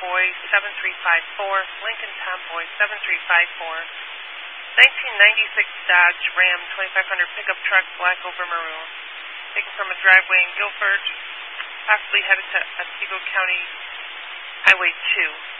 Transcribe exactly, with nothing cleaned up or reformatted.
Tomboy seven three five four, Lincoln Tomboy seven three five four, nineteen ninety-six Dodge Ram twenty-five hundred pickup truck, black over maroon, taken from a driveway in Guilford, possibly headed to Otsego County Highway two.